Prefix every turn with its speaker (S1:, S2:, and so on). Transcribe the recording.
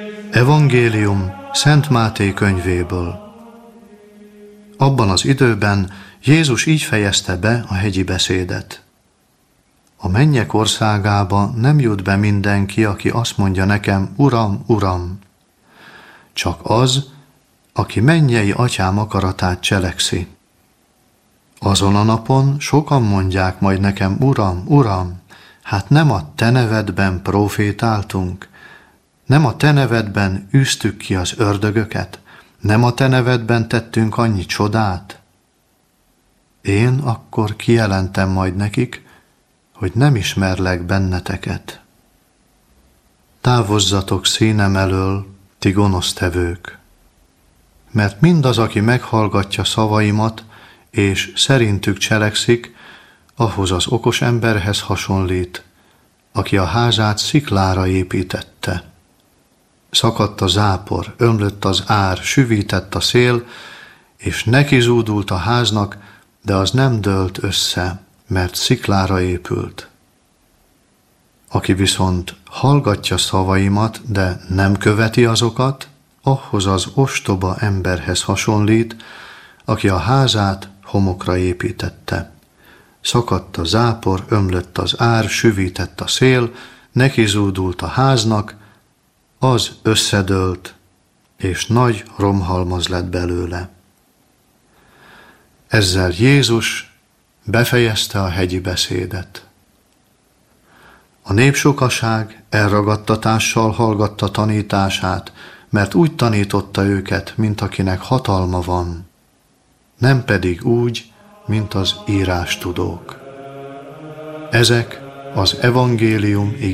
S1: Evangélium Szent Máté könyvéből. Abban az időben Jézus így fejezte be a hegyi beszédet. A mennyek országába nem jut be mindenki, aki azt mondja nekem, Uram, Uram, csak az, aki mennyei atyám akaratát cselekszi. Azon a napon sokan mondják majd nekem, Uram, Uram, hát nem a te nevedben profétáltunk, nem a te nevedben űztük ki az ördögöket, nem a te nevedben tettünk annyi csodát? Én akkor kijelentem majd nekik, hogy nem ismerlek benneteket. Távozzatok színem elől, ti gonosztevők, mert mindaz, aki meghallgatja szavaimat, és szerintük cselekszik, ahhoz az okos emberhez hasonlít, aki a házát sziklára építette. Szakadt a zápor, ömlött az ár, süvített a szél, és nekizúdult a háznak, de az nem dőlt össze, mert sziklára épült. Aki viszont hallgatja szavaimat, de nem követi azokat, ahhoz az ostoba emberhez hasonlít, aki a házát homokra építette. Szakadt a zápor, ömlött az ár, süvített a szél, nekizúdult a háznak, az összedőlt, és nagy romhalmaz lett belőle. Ezzel Jézus befejezte a hegyi beszédet. A népsokaság elragadtatással hallgatta tanítását, mert úgy tanította őket, mint akinek hatalma van, nem pedig úgy, mint az írástudók. Ezek az evangélium